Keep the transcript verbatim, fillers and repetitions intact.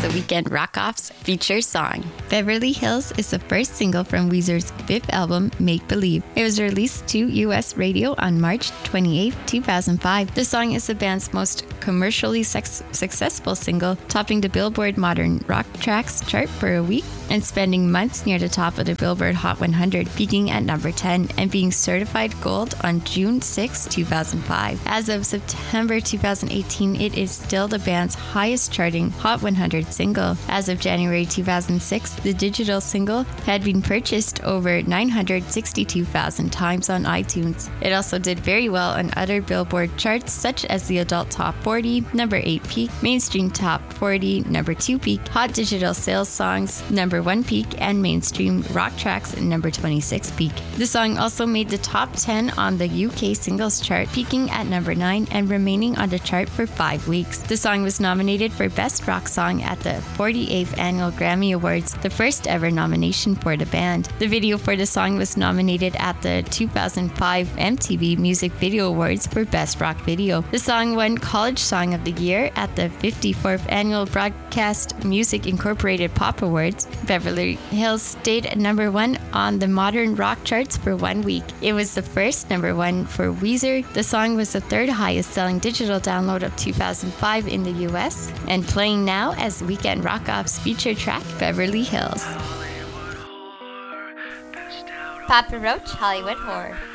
the Weekend Rock-Off's feature song. Beverly Hills is the first single from Weezer's fifth album, Make Believe. It was released to U S radio on March twenty-eighth, two thousand five. The song is the band's most commercially sex- successful single, topping the Billboard Modern Rock Tracks chart for a week and spending months near the top of the Billboard Hot one hundred, peaking at number ten and being certified gold on June sixth, two thousand five. As of September two thousand eighteen, it is still the band's highest charting Hot one hundred single. As of January two thousand six, the digital single had been purchased over nine hundred sixty-two thousand times on iTunes. It also did very well on other Billboard charts such as the Adult Top forty, number eight peak, Mainstream Top forty, number two peak, Hot Digital Sales Songs, number one peak, and Mainstream Rock Tracks, number twenty-six peak. The song also made the top ten on the U K singles chart, peaking at number nine and remaining on the chart for five weeks. The song was nominated for Best Rock Song at the forty-eighth Annual Grammy Awards, the first ever nomination for the band. The video for the song was nominated at the two thousand five M T V Music Video Awards for Best Rock Video. The song won College Song of the Year at the fifty-fourth Annual Broadcast Music Incorporated Pop Awards. Beverly Hills stayed at number one on the modern rock charts for one week. It was the first number one for Weezer. The song was the third highest selling digital download of two thousand five in the U S and playing now as Weekend Rock-Off's feature track, Beverly Hills. Papa Roach, Hollywood Horror.